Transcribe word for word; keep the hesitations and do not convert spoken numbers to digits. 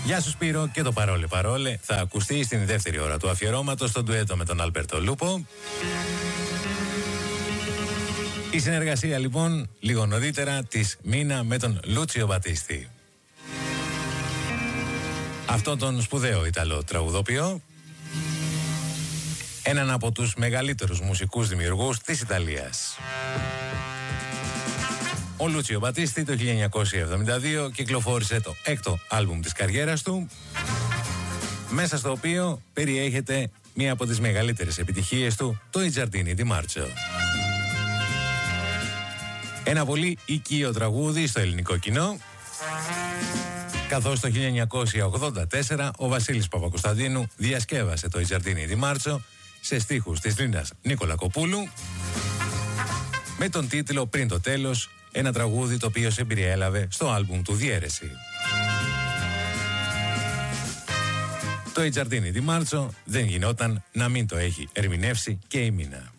Γεια σου Σπύρο, και το παρόλε παρόλε θα ακουστεί στην δεύτερη ώρα του αφιερώματος στο ντουέτο με τον Άλμπερτο Λούπο. Η συνεργασία λοιπόν λίγο νωρίτερα της Μίνα με τον Λούτσιο Μπατίστη. Αυτόν τον σπουδαίο Ιταλό τραγουδοποιό, έναν από τους μεγαλύτερους μουσικούς δημιουργούς της Ιταλίας. Ο Λούτσιο Μπατίστη το χίλια εννιακόσια εβδομήντα δύο κυκλοφόρησε το έκτο άλμπουμ της καριέρας του, μέσα στο οποίο περιέχεται μία από τις μεγαλύτερες επιτυχίες του, το «I Giardini di Marcio». Ένα πολύ οικείο τραγούδι στο ελληνικό κοινό, καθώς το χίλια εννιακόσια ογδόντα τέσσερα ο Βασίλης Παπακοσταντίνου διασκεύασε το «I Giardini di Marcio» σε στίχους της Λίνας Νικολακοπούλου με τον τίτλο «Πριν το τέλος», ένα τραγούδι το οποίο συμπεριέλαβε στο άλμπουμ του «Διέρεση». Το «I Giardini di Marcio» δεν γινόταν να μην το έχει ερμηνεύσει και η Μίνα.